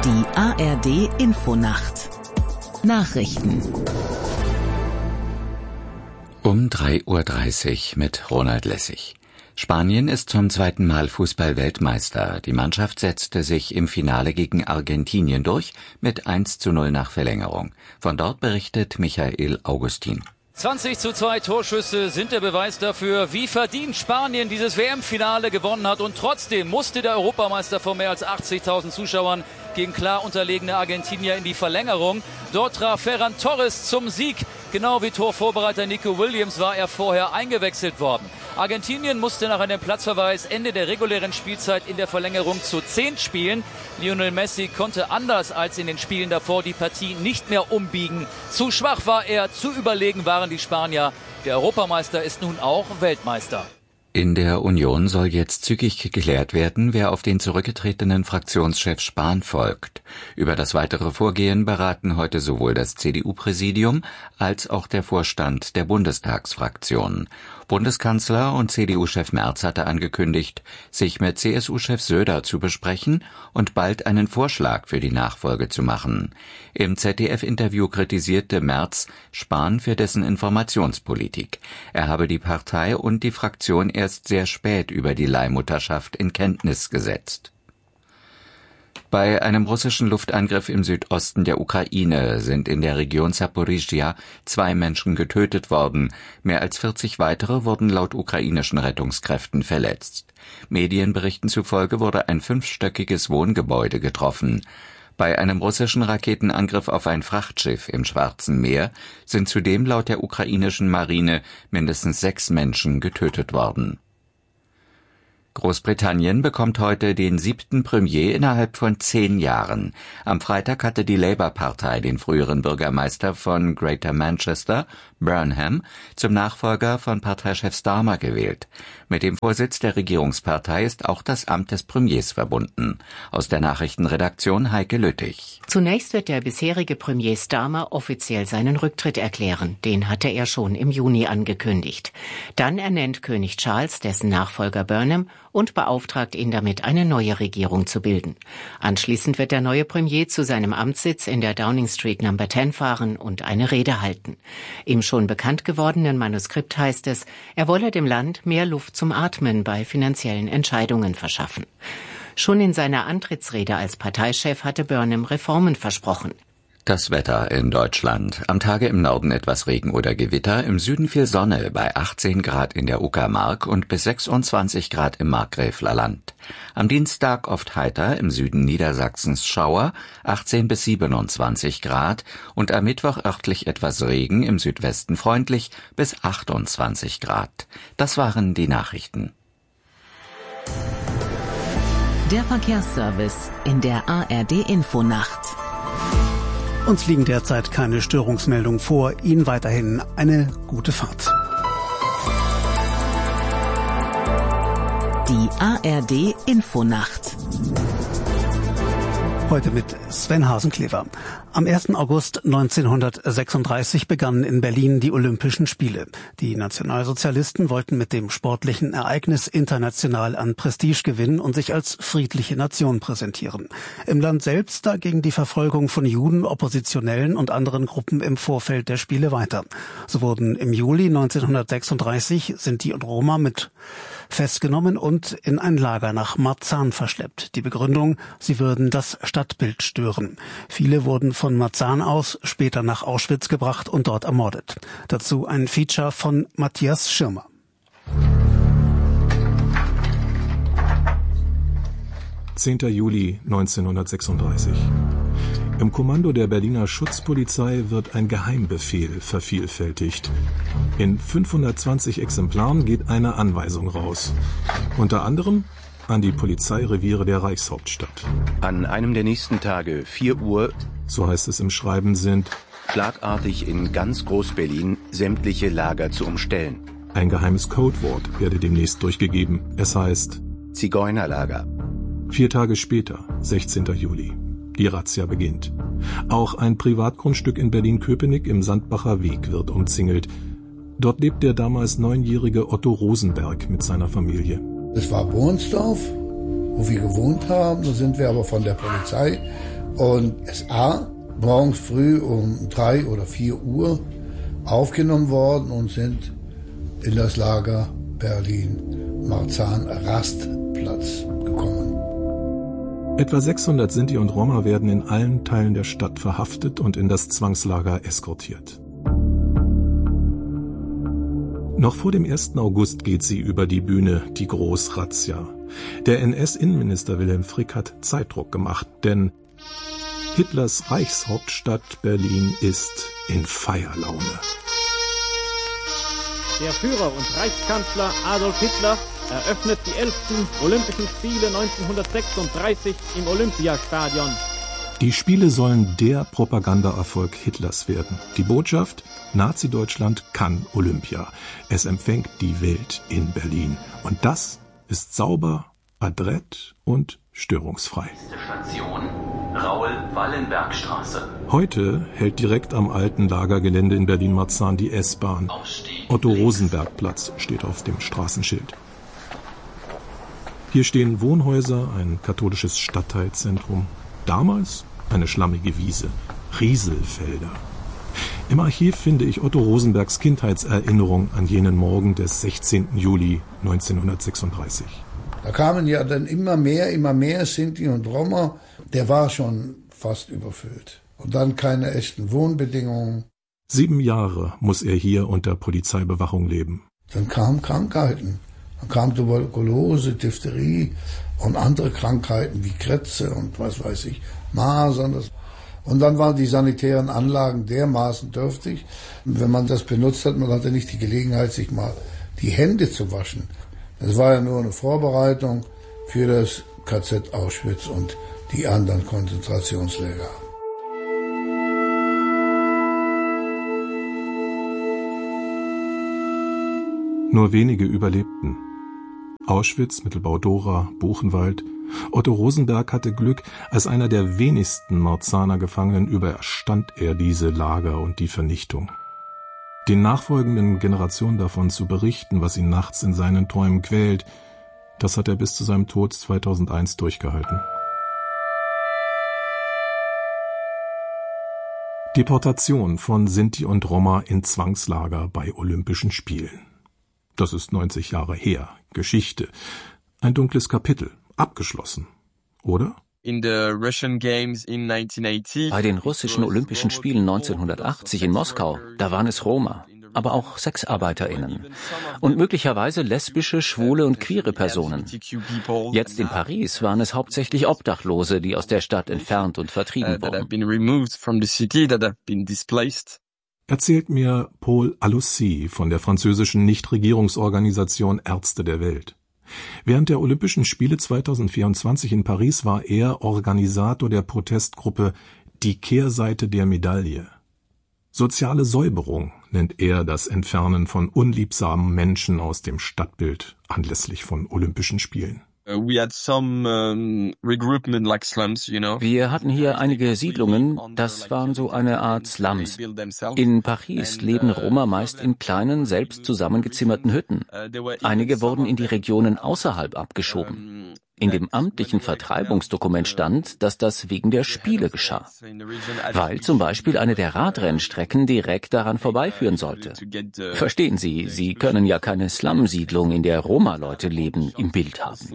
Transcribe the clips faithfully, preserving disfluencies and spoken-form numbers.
Die A R D Infonacht Nachrichten um drei Uhr dreißig mit Ronald Lessig. Spanien ist zum zweiten Mal Fußball-Weltmeister. Die Mannschaft setzte sich im Finale gegen Argentinien durch mit eins zu null nach Verlängerung. Von dort berichtet Michael Augustin. zwanzig zu zwei Torschüsse sind der Beweis dafür, wie verdient Spanien dieses W M-Finale gewonnen hat. Und trotzdem musste der Europameister vor mehr als achtzigtausend Zuschauern gegen klar unterlegene Argentinier in die Verlängerung. Dort traf Ferran Torres zum Sieg. Genau wie Torvorbereiter Nico Williams war er vorher eingewechselt worden. Argentinien musste nach einem Platzverweis Ende der regulären Spielzeit in der Verlängerung zu zehn spielen. Lionel Messi konnte anders als in den Spielen davor die Partie nicht mehr umbiegen. Zu schwach war er, zu überlegen waren die Spanier. Der Europameister ist nun auch Weltmeister. In der Union soll jetzt zügig geklärt werden, wer auf den zurückgetretenen Fraktionschef Spahn folgt. Über das weitere Vorgehen beraten heute sowohl das C D U-Präsidium als auch der Vorstand der Bundestagsfraktion. Bundeskanzler und C D U-Chef Merz hatte angekündigt, sich mit C S U-Chef Söder zu besprechen und bald einen Vorschlag für die Nachfolge zu machen. Im Z D F-Interview kritisierte Merz Spahn für dessen Informationspolitik. Er habe die Partei und die Fraktion erst sehr spät über die Leihmutterschaft in Kenntnis gesetzt. Bei einem russischen Luftangriff im Südosten der Ukraine sind in der Region Saporischschja zwei Menschen getötet worden. Mehr als vierzig weitere wurden laut ukrainischen Rettungskräften verletzt. Medienberichten zufolge wurde ein fünfstöckiges Wohngebäude getroffen. Bei einem russischen Raketenangriff auf ein Frachtschiff im Schwarzen Meer sind zudem laut der ukrainischen Marine mindestens sechs Menschen getötet worden. Großbritannien bekommt heute den siebten Premier innerhalb von zehn Jahren. Am Freitag hatte die Labour-Partei den früheren Bürgermeister von Greater Manchester, Burnham, zum Nachfolger von Parteichef Starmer gewählt. Mit dem Vorsitz der Regierungspartei ist auch das Amt des Premiers verbunden. Aus der Nachrichtenredaktion Heike Lüttich. Zunächst wird der bisherige Premier Starmer offiziell seinen Rücktritt erklären. Den hatte er schon im Juni angekündigt. Dann ernennt König Charles dessen Nachfolger Burnham und beauftragt ihn damit, eine neue Regierung zu bilden. Anschließend wird der neue Premier zu seinem Amtssitz in der Downing Street Number zehn fahren und eine Rede halten. Im schon bekannt gewordenen Manuskript heißt es, er wolle dem Land mehr Luft zum Atmen bei finanziellen Entscheidungen verschaffen. Schon in seiner Antrittsrede als Parteichef hatte Burnham Reformen versprochen. Das Wetter in Deutschland. Am Tage im Norden etwas Regen oder Gewitter, im Süden viel Sonne bei achtzehn Grad in der Uckermark und bis sechsundzwanzig Grad im Markgräfler Land. Am Dienstag oft heiter, im Süden Niedersachsens Schauer, achtzehn bis siebenundzwanzig Grad und am Mittwoch örtlich etwas Regen, im Südwesten freundlich bis achtundzwanzig Grad. Das waren die Nachrichten. Der Verkehrsservice in der A R D Infonacht. Uns liegen derzeit keine Störungsmeldungen vor. Ihnen weiterhin eine gute Fahrt. Die A R D Infonacht. Heute mit Sven Hasenklever. Am ersten August neunzehnhundertsechsunddreißig begannen in Berlin die Olympischen Spiele. Die Nationalsozialisten wollten mit dem sportlichen Ereignis international an Prestige gewinnen und sich als friedliche Nation präsentieren. Im Land selbst dagegen die Verfolgung von Juden, Oppositionellen und anderen Gruppen im Vorfeld der Spiele weiter. So wurden im Juli neunzehnhundertsechsunddreißig Sinti und Roma mit festgenommen und in ein Lager nach Marzahn verschleppt. Die Begründung, sie würden das Stadtbild stören. Viele wurden von Marzahn aus später nach Auschwitz gebracht und dort ermordet. Dazu ein Feature von Matthias Schirmer. zehnter Juli neunzehnhundertsechsunddreißig. Im Kommando der Berliner Schutzpolizei wird ein Geheimbefehl vervielfältigt. In fünfhundertzwanzig Exemplaren geht eine Anweisung raus. Unter anderem an die Polizeireviere der Reichshauptstadt. An einem der nächsten Tage, vier Uhr, so heißt es im Schreiben, sind schlagartig in ganz Groß-Berlin sämtliche Lager zu umstellen. Ein geheimes Codewort werde demnächst durchgegeben. Es heißt Zigeunerlager. Vier Tage später, sechzehnter Juli. Die Razzia beginnt. Auch ein Privatgrundstück in Berlin-Köpenick im Sandbacher Weg wird umzingelt. Dort lebt der damals neunjährige Otto Rosenberg mit seiner Familie. Es war Bohnsdorf, wo wir gewohnt haben. Da sind wir aber von der Polizei und S A morgens früh um drei oder vier Uhr aufgenommen worden und sind in das Lager Berlin-Marzahn-Rastplatz gekommen. Etwa sechshundert Sinti und Roma werden in allen Teilen der Stadt verhaftet und in das Zwangslager eskortiert. Noch vor dem ersten August geht sie über die Bühne, die Großrazzia. Der N S-Innenminister Wilhelm Frick hat Zeitdruck gemacht, denn Hitlers Reichshauptstadt Berlin ist in Feierlaune. Der Führer und Reichskanzler Adolf Hitler eröffnet die elften Olympischen Spiele neunzehnhundertsechsunddreißig im Olympiastadion. Die Spiele sollen der Propagandaerfolg Hitlers werden. Die Botschaft: Nazi-Deutschland kann Olympia. Es empfängt die Welt in Berlin. Und das ist sauber, adrett und störungsfrei. Station Raoul-Wallenberg-Straße. Heute hält direkt am alten Lagergelände in Berlin-Marzahn die S-Bahn. Otto-Rosenberg-Platz steht auf dem Straßenschild. Hier stehen Wohnhäuser, ein katholisches Stadtteilzentrum. Damals eine schlammige Wiese, Rieselfelder. Im Archiv finde ich Otto Rosenbergs Kindheitserinnerung an jenen Morgen des sechzehnten Juli neunzehnhundertsechsunddreißig. Da kamen ja dann immer mehr, immer mehr Sinti und Roma. Der war schon fast überfüllt. Und dann keine echten Wohnbedingungen. Sieben Jahre muss er hier unter Polizeibewachung leben. Dann kamen Krankheiten. Dann kam Tuberkulose, Diphtherie und andere Krankheiten wie Krätze und was weiß ich, Masern. Und dann waren die sanitären Anlagen dermaßen dürftig. Und wenn man das benutzt hat, man hatte nicht die Gelegenheit, sich mal die Hände zu waschen. Es war ja nur eine Vorbereitung für das K Z Auschwitz und die anderen Konzentrationslager. Nur wenige überlebten. Auschwitz, Mittelbau-Dora, Buchenwald. Otto Rosenberg hatte Glück, als einer der wenigsten Marzahner Gefangenen überstand er diese Lager und die Vernichtung. Den nachfolgenden Generationen davon zu berichten, was ihn nachts in seinen Träumen quält, das hat er bis zu seinem Tod zweitausendeins durchgehalten. Deportation von Sinti und Roma in Zwangslager bei Olympischen Spielen. Das ist neunzig Jahre her. Geschichte. Ein dunkles Kapitel. Abgeschlossen. Oder? Bei den russischen Olympischen Spielen neunzehnhundertachtzig in Moskau, da waren es Roma, aber auch SexarbeiterInnen und möglicherweise lesbische, schwule und queere Personen. Jetzt in Paris waren es hauptsächlich Obdachlose, die aus der Stadt entfernt und vertrieben wurden. Erzählt mir Paul Aloussi von der französischen Nichtregierungsorganisation Ärzte der Welt. Während der Olympischen Spiele zweitausendvierundzwanzig in Paris war er Organisator der Protestgruppe Die Kehrseite der Medaille. Soziale Säuberung nennt er das Entfernen von unliebsamen Menschen aus dem Stadtbild anlässlich von Olympischen Spielen. Wir hatten hier einige Siedlungen, das waren so eine Art Slums. In Paris leben Roma meist in kleinen, selbst zusammengezimmerten Hütten. Einige wurden in die Regionen außerhalb abgeschoben. In dem amtlichen Vertreibungsdokument stand, dass das wegen der Spiele geschah, weil zum Beispiel eine der Radrennstrecken direkt daran vorbeiführen sollte. Verstehen Sie, Sie können ja keine Slum-Siedlung, in der Roma-Leute leben, im Bild haben.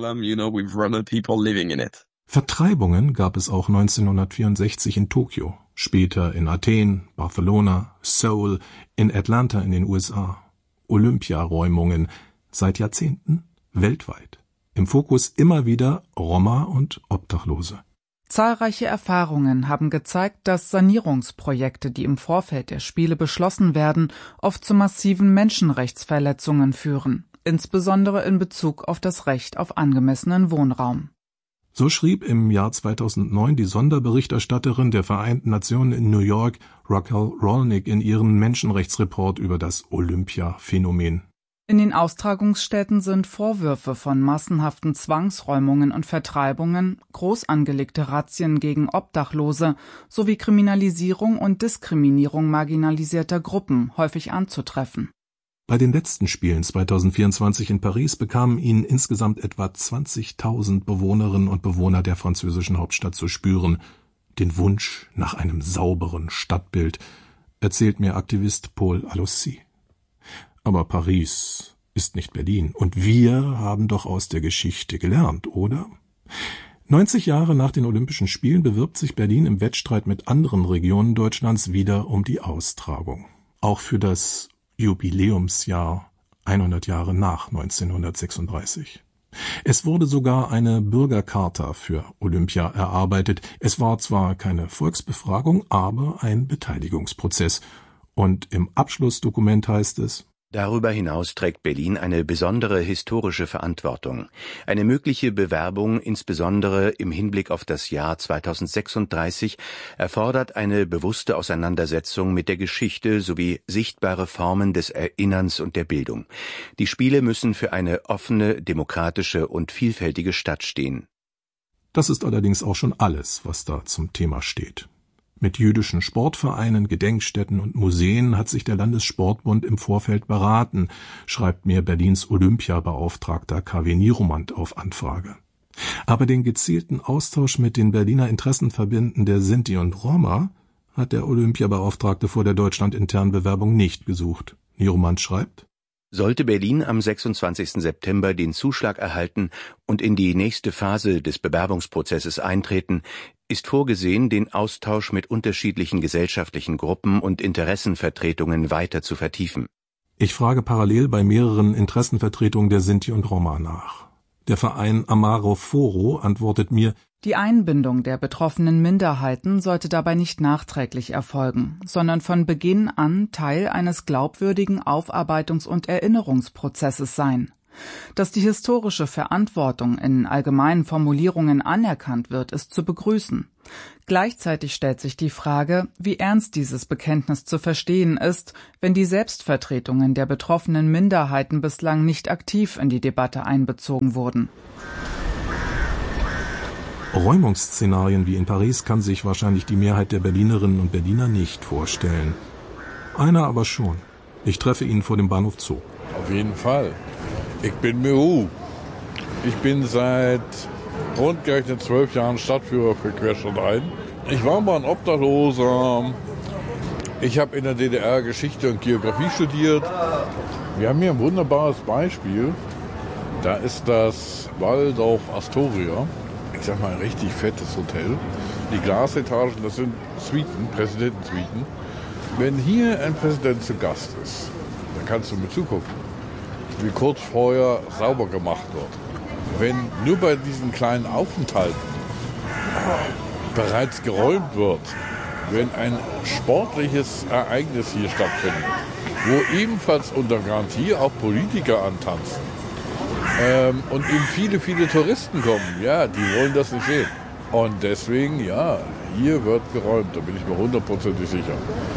Vertreibungen gab es auch neunzehnhundertvierundsechzig in Tokio, später in Athen, Barcelona, Seoul, in Atlanta in den U S A. Olympiaräumungen seit Jahrzehnten weltweit. Im Fokus immer wieder Roma und Obdachlose. Zahlreiche Erfahrungen haben gezeigt, dass Sanierungsprojekte, die im Vorfeld der Spiele beschlossen werden, oft zu massiven Menschenrechtsverletzungen führen, insbesondere in Bezug auf das Recht auf angemessenen Wohnraum. So schrieb im Jahr zweitausendneun die Sonderberichterstatterin der Vereinten Nationen in New York, Raquel Rolnick, in ihrem Menschenrechtsreport über das Olympia-Phänomen. In den Austragungsstätten sind Vorwürfe von massenhaften Zwangsräumungen und Vertreibungen, groß angelegte Razzien gegen Obdachlose sowie Kriminalisierung und Diskriminierung marginalisierter Gruppen häufig anzutreffen. Bei den letzten Spielen zweitausendvierundzwanzig in Paris bekamen ihn insgesamt etwa zwanzigtausend Bewohnerinnen und Bewohner der französischen Hauptstadt zu spüren. den Wunsch nach einem sauberen Stadtbild, erzählt mir Aktivist Paul Alossi. Aber Paris ist nicht Berlin, und wir haben doch aus der Geschichte gelernt, oder? neunzig Jahre nach den Olympischen Spielen bewirbt sich Berlin im Wettstreit mit anderen Regionen Deutschlands wieder um die Austragung. Auch für das Jubiläumsjahr hundert Jahre nach neunzehnhundertsechsunddreißig. Es wurde sogar eine Bürgercharta für Olympia erarbeitet. Es war zwar keine Volksbefragung, aber ein Beteiligungsprozess. Und im Abschlussdokument heißt es: Darüber hinaus trägt Berlin eine besondere historische Verantwortung. Eine mögliche Bewerbung, insbesondere im Hinblick auf das Jahr zweitausendsechsunddreißig, erfordert eine bewusste Auseinandersetzung mit der Geschichte sowie sichtbare Formen des Erinnerns und der Bildung. Die Spiele müssen für eine offene, demokratische und vielfältige Stadt stehen. Das ist allerdings auch schon alles, was da zum Thema steht. Mit jüdischen Sportvereinen, Gedenkstätten und Museen hat sich der Landessportbund im Vorfeld beraten, schreibt mir Berlins Olympiabeauftragter K W Nieromant auf Anfrage. Aber den gezielten Austausch mit den Berliner Interessenverbänden der Sinti und Roma hat der Olympiabeauftragte vor der deutschlandinternen Bewerbung nicht gesucht. Nieromant schreibt: Sollte Berlin am sechsundzwanzigsten September den Zuschlag erhalten und in die nächste Phase des Bewerbungsprozesses eintreten, ist vorgesehen, den Austausch mit unterschiedlichen gesellschaftlichen Gruppen und Interessenvertretungen weiter zu vertiefen. Ich frage parallel bei mehreren Interessenvertretungen der Sinti und Roma nach. Der Verein Amaro Foro antwortet mir: Die Einbindung der betroffenen Minderheiten sollte dabei nicht nachträglich erfolgen, sondern von Beginn an Teil eines glaubwürdigen Aufarbeitungs- und Erinnerungsprozesses sein. Dass die historische Verantwortung in allgemeinen Formulierungen anerkannt wird, ist zu begrüßen. Gleichzeitig stellt sich die Frage, wie ernst dieses Bekenntnis zu verstehen ist, wenn die Selbstvertretungen der betroffenen Minderheiten bislang nicht aktiv in die Debatte einbezogen wurden. Räumungsszenarien wie in Paris kann sich wahrscheinlich die Mehrheit der Berlinerinnen und Berliner nicht vorstellen. Einer aber schon. Ich treffe ihn vor dem Bahnhof Zoo. Auf jeden Fall. Ich bin Mehu. Ich bin seit rund gerechnet zwölf Jahren Stadtführer für Querstadt ein. Ich war mal ein Obdachloser. Ich habe in der D D R Geschichte und Geografie studiert. Wir haben hier ein wunderbares Beispiel. Da ist das Waldorf Astoria. Ich sag mal, ein richtig fettes Hotel. Die Glasetagen, das sind Suiten, Präsidentensuiten. Wenn hier ein Präsident zu Gast ist, dann kannst du mir zugucken, wie kurz vorher sauber gemacht wird. Wenn nur bei diesen kleinen Aufenthalten bereits geräumt wird, wenn ein sportliches Ereignis hier stattfindet, wo ebenfalls unter Garantie auch Politiker antanzen ähm, und eben viele, viele Touristen kommen, ja, die wollen das nicht sehen. Und deswegen, ja, hier wird geräumt, da bin ich mir hundertprozentig sicher.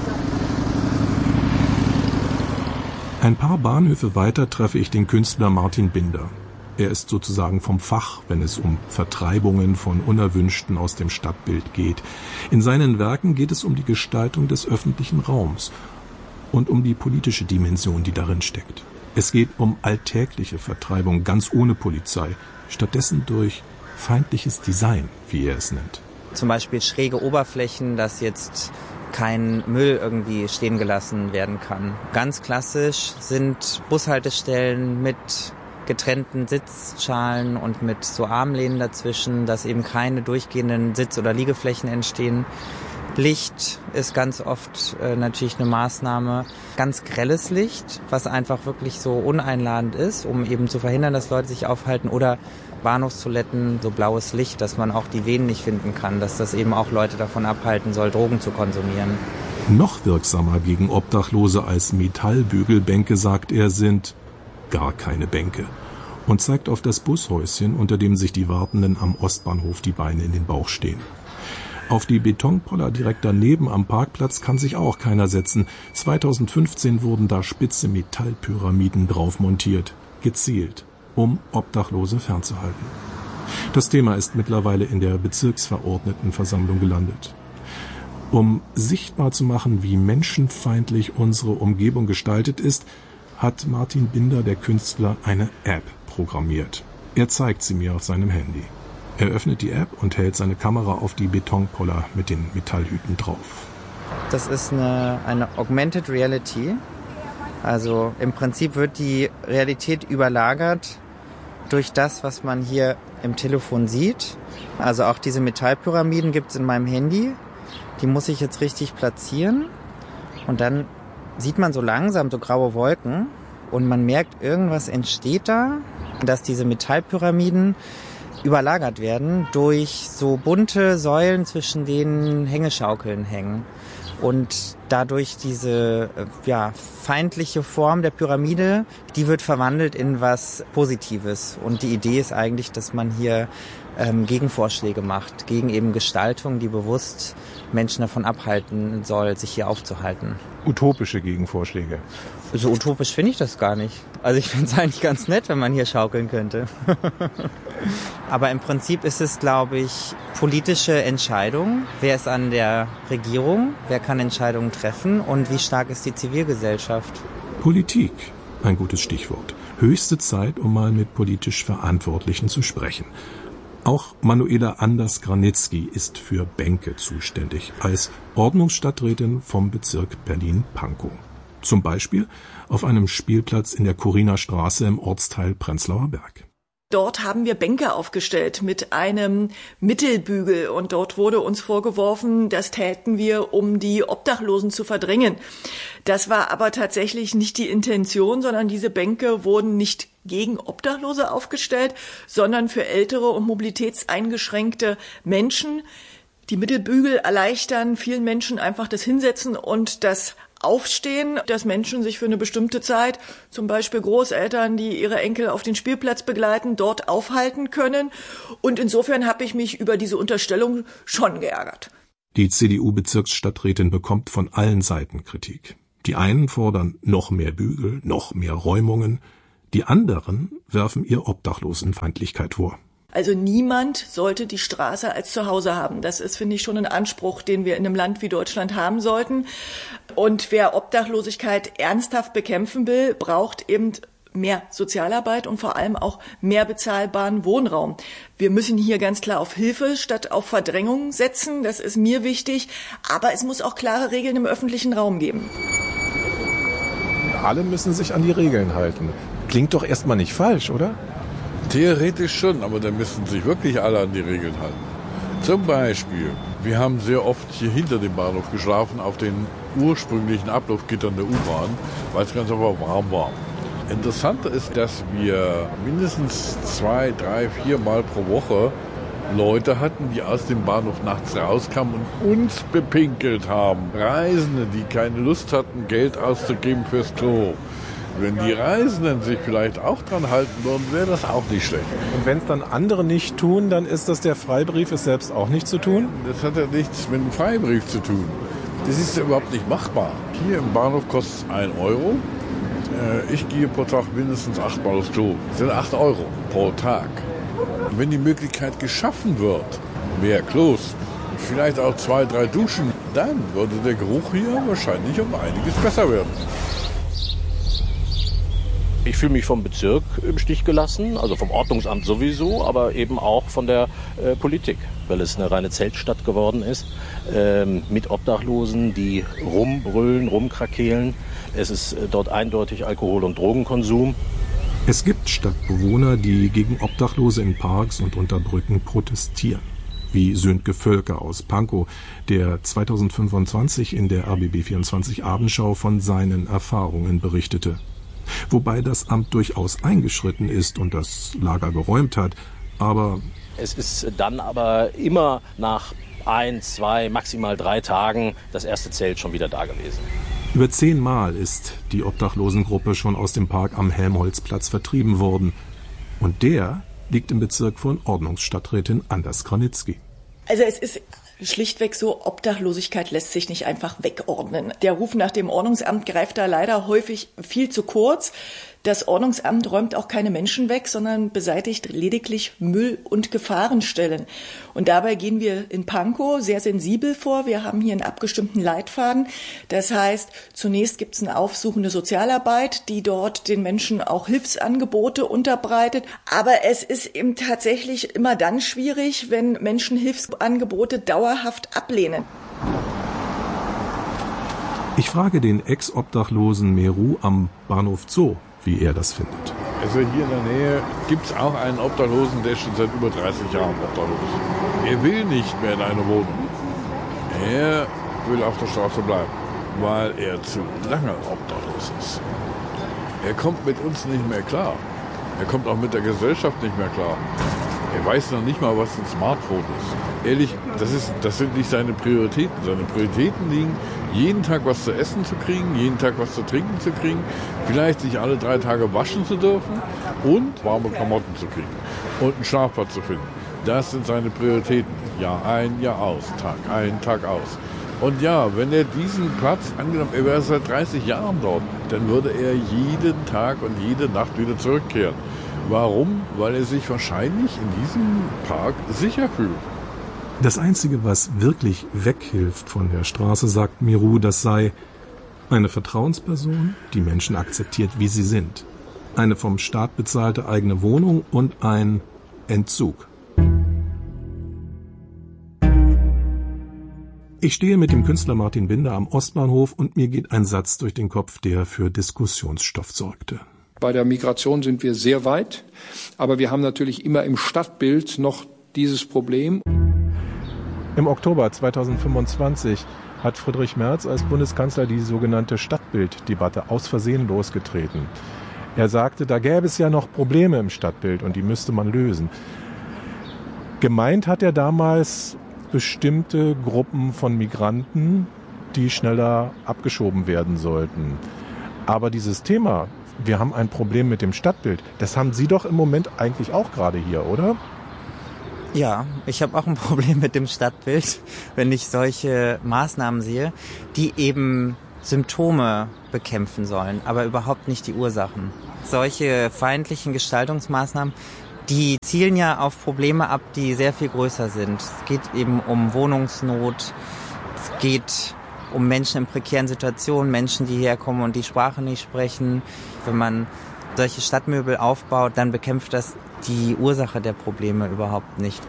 Ein paar Bahnhöfe weiter treffe ich den Künstler Martin Binder. Er ist sozusagen vom Fach, wenn es um Vertreibungen von Unerwünschten aus dem Stadtbild geht. In seinen Werken geht es um die Gestaltung des öffentlichen Raums und um die politische Dimension, die darin steckt. Es geht um alltägliche Vertreibung, ganz ohne Polizei, stattdessen durch feindliches Design, wie er es nennt. Zum Beispiel schräge Oberflächen, dass jetzt kein Müll irgendwie stehen gelassen werden kann. Ganz klassisch sind Bushaltestellen mit getrennten Sitzschalen und mit so Armlehnen dazwischen, dass eben keine durchgehenden Sitz- oder Liegeflächen entstehen. Licht ist ganz oft äh, natürlich eine Maßnahme. Ganz grelles Licht, was einfach wirklich so uneinladend ist, um eben zu verhindern, dass Leute sich aufhalten. Oder Bahnhofstoiletten, so blaues Licht, dass man auch die Venen nicht finden kann, dass das eben auch Leute davon abhalten soll, Drogen zu konsumieren. Noch wirksamer gegen Obdachlose als Metallbügelbänke, sagt er, sind gar keine Bänke. Und zeigt auf das Bushäuschen, unter dem sich die Wartenden am Ostbahnhof die Beine in den Bauch stehen. Auf die Betonpoller direkt daneben am Parkplatz kann sich auch keiner setzen. zweitausendfünfzehn wurden da spitze Metallpyramiden drauf montiert, gezielt, um Obdachlose fernzuhalten. Das Thema ist mittlerweile in der Bezirksverordnetenversammlung gelandet. Um sichtbar zu machen, wie menschenfeindlich unsere Umgebung gestaltet ist, hat Martin Binder, der Künstler, eine App programmiert. Er zeigt sie mir auf seinem Handy. Er öffnet die App und hält seine Kamera auf die Betonpoller mit den Metallhüten drauf. Das ist eine, eine Augmented Reality. Also im Prinzip wird die Realität überlagert durch das, was man hier im Telefon sieht. Also auch diese Metallpyramiden gibt es in meinem Handy. Die muss ich jetzt richtig platzieren. Und dann sieht man so langsam so graue Wolken. Und man merkt, irgendwas entsteht da, dass diese Metallpyramiden überlagert werden durch so bunte Säulen, zwischen denen Hängeschaukeln hängen. Und dadurch diese ja, feindliche Form der Pyramide, die wird verwandelt in was Positives. Und die Idee ist eigentlich, dass man hier ähm, Gegenvorschläge macht, gegen eben Gestaltung, die bewusst Menschen davon abhalten soll, sich hier aufzuhalten. Utopische Gegenvorschläge. So utopisch finde ich das gar nicht. Also ich finde es eigentlich ganz nett, wenn man hier schaukeln könnte. Aber im Prinzip ist es, glaube ich, politische Entscheidung. Wer ist an der Regierung? Wer kann Entscheidungen treffen? Und wie stark ist die Zivilgesellschaft? Politik, ein gutes Stichwort. Höchste Zeit, um mal mit politisch Verantwortlichen zu sprechen. Auch Manuela Anders-Granitzky ist für Bänke zuständig, als Ordnungsstadträtin vom Bezirk Berlin-Pankow. Zum Beispiel auf einem Spielplatz in der Kuriner Straße im Ortsteil Prenzlauer Berg. Dort haben wir Bänke aufgestellt mit einem Mittelbügel und dort wurde uns vorgeworfen, das täten wir, um die Obdachlosen zu verdrängen. Das war aber tatsächlich nicht die Intention, sondern diese Bänke wurden nicht gegen Obdachlose aufgestellt, sondern für ältere und mobilitätseingeschränkte Menschen. Die Mittelbügel erleichtern vielen Menschen einfach das Hinsetzen und das Aufstehen, dass Menschen sich für eine bestimmte Zeit, zum Beispiel Großeltern, die ihre Enkel auf den Spielplatz begleiten, dort aufhalten können. Und insofern habe ich mich über diese Unterstellung schon geärgert. Die C D U-Bezirksstadträtin bekommt von allen Seiten Kritik. Die einen fordern noch mehr Bügel, noch mehr Räumungen. Die anderen werfen ihr Obdachlosenfeindlichkeit vor. Also niemand sollte die Straße als Zuhause haben. Das ist, finde ich, schon ein Anspruch, den wir in einem Land wie Deutschland haben sollten. Und wer Obdachlosigkeit ernsthaft bekämpfen will, braucht eben mehr Sozialarbeit und vor allem auch mehr bezahlbaren Wohnraum. Wir müssen hier ganz klar auf Hilfe statt auf Verdrängung setzen. Das ist mir wichtig. Aber es muss auch klare Regeln im öffentlichen Raum geben. Alle müssen sich an die Regeln halten. Klingt doch erstmal nicht falsch, oder? Theoretisch schon, aber da müssen sich wirklich alle an die Regeln halten. Zum Beispiel, wir haben sehr oft hier hinter dem Bahnhof geschlafen, auf den ursprünglichen Ablaufgittern der U-Bahn, weil es ganz einfach warm war. Interessanter ist, dass wir mindestens zwei, drei, vier Mal pro Woche Leute hatten, die aus dem Bahnhof nachts rauskamen und uns bepinkelt haben. Reisende, die keine Lust hatten, Geld auszugeben fürs Klo. Wenn die Reisenden sich vielleicht auch dran halten würden, wäre das auch nicht schlecht. Und wenn es dann andere nicht tun, dann ist das der Freibrief, es selbst auch nicht zu tun? Das hat ja nichts mit dem Freibrief zu tun. Das ist ja überhaupt nicht machbar. Hier im Bahnhof kostet es ein Euro. Ich gehe pro Tag mindestens achtmal aufs Klo. Das sind acht Euro pro Tag. Und wenn die Möglichkeit geschaffen wird, mehr Klos, vielleicht auch zwei, drei Duschen, dann würde der Geruch hier wahrscheinlich um einiges besser werden. Ich fühle mich vom Bezirk im Stich gelassen, also vom Ordnungsamt sowieso, aber eben auch von der äh, Politik, weil es eine reine Zeltstadt geworden ist, ähm, mit Obdachlosen, die rumbrüllen, rumkrakehlen. Es ist äh, dort eindeutig Alkohol- und Drogenkonsum. Es gibt Stadtbewohner, die gegen Obdachlose in Parks und unter Brücken protestieren. Wie Sönke Völker aus Pankow, der zweitausendfünfundzwanzig in der R B B vierundzwanzig Abendschau von seinen Erfahrungen berichtete. Wobei das Amt durchaus eingeschritten ist und das Lager geräumt hat, aber... Es ist dann aber immer nach ein, zwei, maximal drei Tagen das erste Zelt schon wieder da gewesen. Über zehnmal ist die Obdachlosengruppe schon aus dem Park am Helmholtzplatz vertrieben worden. Und der liegt im Bezirk von Ordnungsstadträtin Anders-Granitzky. Also es ist schlichtweg so, Obdachlosigkeit lässt sich nicht einfach wegordnen. Der Ruf nach dem Ordnungsamt greift da leider häufig viel zu kurz. Das Ordnungsamt räumt auch keine Menschen weg, sondern beseitigt lediglich Müll- und Gefahrenstellen. Und dabei gehen wir in Pankow sehr sensibel vor. Wir haben hier einen abgestimmten Leitfaden. Das heißt, zunächst gibt es eine aufsuchende Sozialarbeit, die dort den Menschen auch Hilfsangebote unterbreitet. Aber es ist eben tatsächlich immer dann schwierig, wenn Menschen Hilfsangebote dauerhaft ablehnen. Ich frage den Ex-Obdachlosen Meru am Bahnhof Zoo, wie er das findet. Also hier in der Nähe gibt es auch einen Obdachlosen, der ist schon seit über dreißig Jahren obdachlos. Er will nicht mehr in eine Wohnung. Er will auf der Straße bleiben, weil er zu lange obdachlos ist. Er kommt mit uns nicht mehr klar. Er kommt auch mit der Gesellschaft nicht mehr klar. Er weiß noch nicht mal, was ein Smartphone ist. Ehrlich, das, ist, das sind nicht seine Prioritäten. Seine Prioritäten liegen, jeden Tag was zu essen zu kriegen, jeden Tag was zu trinken zu kriegen, vielleicht sich alle drei Tage waschen zu dürfen und warme Klamotten zu kriegen und einen Schlafplatz zu finden. Das sind seine Prioritäten. Jahr ein, Jahr aus, Tag ein, Tag aus. Und ja, wenn er diesen Platz, angenommen, er wäre seit dreißig Jahren dort, dann würde er jeden Tag und jede Nacht wieder zurückkehren. Warum? Weil er sich wahrscheinlich in diesem Park sicher fühlt. Das Einzige, was wirklich weghilft von der Straße, sagt Meru, das sei eine Vertrauensperson, die Menschen akzeptiert, wie sie sind. Eine vom Staat bezahlte eigene Wohnung und ein Entzug. Ich stehe mit dem Künstler Martin Binder am Ostbahnhof und mir geht ein Satz durch den Kopf, der für Diskussionsstoff sorgte. Bei der Migration sind wir sehr weit, aber wir haben natürlich immer im Stadtbild noch dieses Problem. Im Oktober zweitausendfünfundzwanzig hat Friedrich Merz als Bundeskanzler die sogenannte Stadtbilddebatte aus Versehen losgetreten. Er sagte, da gäbe es ja noch Probleme im Stadtbild und die müsste man lösen. Gemeint hat er damals bestimmte Gruppen von Migranten, die schneller abgeschoben werden sollten. Aber dieses Thema, wir haben ein Problem mit dem Stadtbild, das haben Sie doch im Moment eigentlich auch gerade hier, oder? Ja, ich habe auch ein Problem mit dem Stadtbild, wenn ich solche Maßnahmen sehe, die eben Symptome bekämpfen sollen, aber überhaupt nicht die Ursachen. Solche feindlichen Gestaltungsmaßnahmen, die zielen ja auf Probleme ab, die sehr viel größer sind. Es geht eben um Wohnungsnot, es geht um Menschen in prekären Situationen, Menschen, die herkommen und die Sprache nicht sprechen. Wenn man solche Stadtmöbel aufbaut, dann bekämpft das die Ursache der Probleme überhaupt nicht.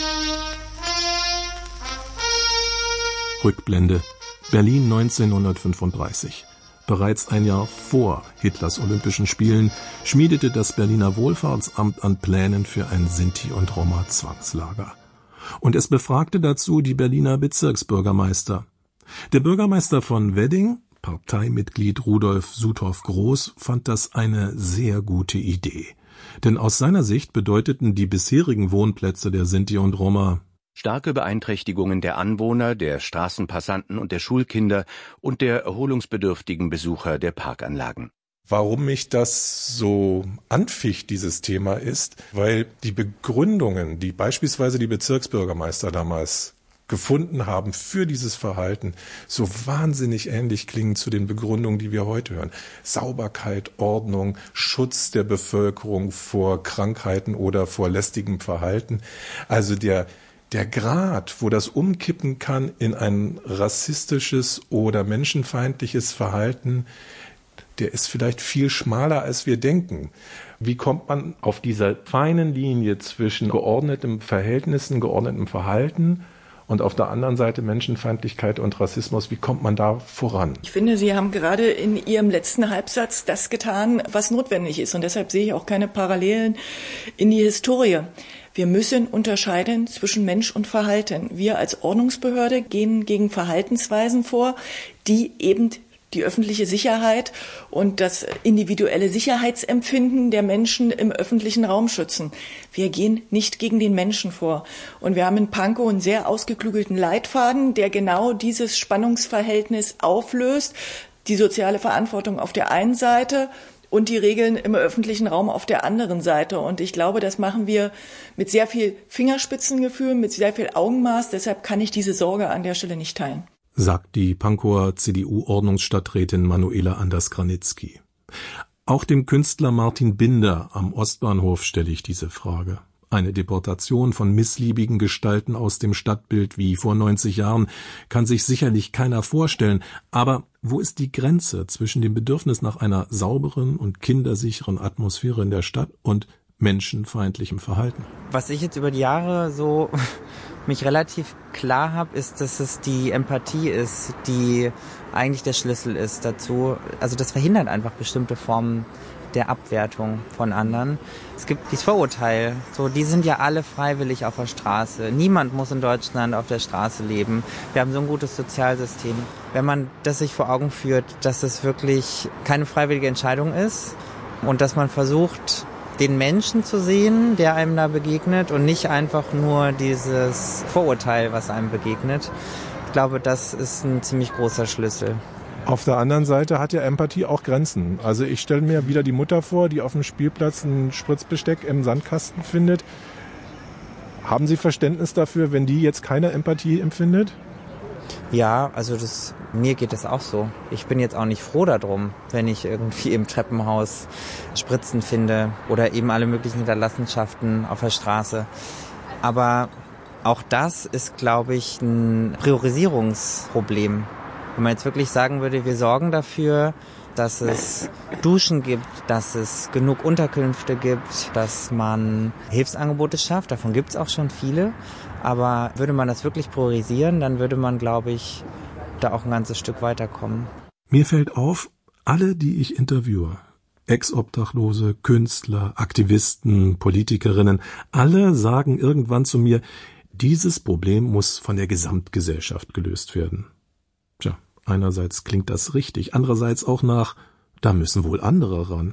Rückblende. Berlin neunzehnhundertfünfunddreißig. Bereits ein Jahr vor Hitlers Olympischen Spielen schmiedete das Berliner Wohlfahrtsamt an Plänen für ein Sinti- und Roma-Zwangslager. Und es befragte dazu die Berliner Bezirksbürgermeister. Der Bürgermeister von Wedding, Parteimitglied Rudolf Suthoff-Groß, fand das eine sehr gute Idee. Denn aus seiner Sicht bedeuteten die bisherigen Wohnplätze der Sinti und Roma starke Beeinträchtigungen der Anwohner, der Straßenpassanten und der Schulkinder und der erholungsbedürftigen Besucher der Parkanlagen. Warum mich das so anficht, dieses Thema, ist, weil die Begründungen, die beispielsweise die Bezirksbürgermeister damals gefunden haben für dieses Verhalten, so wahnsinnig ähnlich klingen zu den Begründungen, die wir heute hören. Sauberkeit, Ordnung, Schutz der Bevölkerung vor Krankheiten oder vor lästigem Verhalten. Also der Der Grad, wo das umkippen kann in ein rassistisches oder menschenfeindliches Verhalten, der ist vielleicht viel schmaler, als wir denken. Wie kommt man auf dieser feinen Linie zwischen geordnetem Verhältnissen, geordnetem Verhalten und auf der anderen Seite Menschenfeindlichkeit und Rassismus, wie kommt man da voran? Ich finde, Sie haben gerade in Ihrem letzten Halbsatz das getan, was notwendig ist. Und deshalb sehe ich auch keine Parallelen in die Historie. Wir müssen unterscheiden zwischen Mensch und Verhalten. Wir als Ordnungsbehörde gehen gegen Verhaltensweisen vor, die eben die öffentliche Sicherheit und das individuelle Sicherheitsempfinden der Menschen im öffentlichen Raum schützen. Wir gehen nicht gegen den Menschen vor. Und wir haben in Pankow einen sehr ausgeklügelten Leitfaden, der genau dieses Spannungsverhältnis auflöst. Die soziale Verantwortung auf der einen Seite und die Regeln im öffentlichen Raum auf der anderen Seite. Und ich glaube, das machen wir mit sehr viel Fingerspitzengefühl, mit sehr viel Augenmaß. Deshalb kann ich diese Sorge an der Stelle nicht teilen, sagt die Pankower C D U-Ordnungsstadträtin Manuela Anders-Granitzky. Auch dem Künstler Martin Binder am Ostbahnhof stelle ich diese Frage. Eine Deportation von missliebigen Gestalten aus dem Stadtbild wie vor neunzig Jahren kann sich sicherlich keiner vorstellen. Aber wo ist die Grenze zwischen dem Bedürfnis nach einer sauberen und kindersicheren Atmosphäre in der Stadt und menschenfeindlichem Verhalten? Was ich jetzt über die Jahre so mich relativ klar habe, ist, dass es die Empathie ist, die eigentlich der Schlüssel ist dazu. Also das verhindert einfach bestimmte Formen der Abwertung von anderen. Es gibt dieses Vorurteil, so, die sind ja alle freiwillig auf der Straße. Niemand muss in Deutschland auf der Straße leben. Wir haben so ein gutes Sozialsystem. Wenn man das sich vor Augen führt, dass es wirklich keine freiwillige Entscheidung ist und dass man versucht, den Menschen zu sehen, der einem da begegnet und nicht einfach nur dieses Vorurteil, was einem begegnet. Ich glaube, das ist ein ziemlich großer Schlüssel. Auf der anderen Seite hat ja Empathie auch Grenzen. Also ich stelle mir wieder die Mutter vor, die auf dem Spielplatz ein Spritzbesteck im Sandkasten findet. Haben Sie Verständnis dafür, wenn die jetzt keine Empathie empfindet? Ja, also das, mir geht es auch so. Ich bin jetzt auch nicht froh darum, wenn ich irgendwie im Treppenhaus Spritzen finde oder eben alle möglichen Hinterlassenschaften auf der Straße. Aber auch das ist, glaube ich, ein Priorisierungsproblem. Wenn man jetzt wirklich sagen würde, wir sorgen dafür, dass es Duschen gibt, dass es genug Unterkünfte gibt, dass man Hilfsangebote schafft, davon gibt es auch schon viele. Aber würde man das wirklich priorisieren, dann würde man, glaube ich, da auch ein ganzes Stück weiterkommen. Mir fällt auf, alle, die ich interviewe, Ex-Obdachlose, Künstler, Aktivisten, Politikerinnen, alle sagen irgendwann zu mir, dieses Problem muss von der Gesamtgesellschaft gelöst werden. Tja, einerseits klingt das richtig, andererseits auch nach, da müssen wohl andere ran.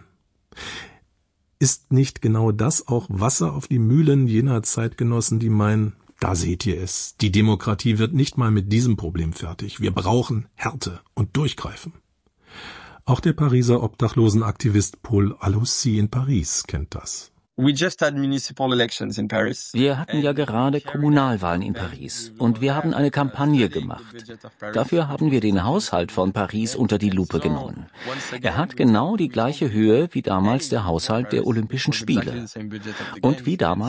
Ist nicht genau das auch Wasser auf die Mühlen jener Zeitgenossen, die meinen, da seht ihr es, die Demokratie wird nicht mal mit diesem Problem fertig. Wir brauchen Härte und Durchgreifen. Auch der Pariser Obdachlosenaktivist Paul Aloussi in Paris kennt das. Wir hatten ja gerade Kommunalwahlen in Paris und wir haben eine Kampagne gemacht. Dafür haben wir den Haushalt von Paris unter die Lupe genommen. Er hat genau die gleiche Höhe wie damals der Haushalt der Olympischen Spiele und wie damals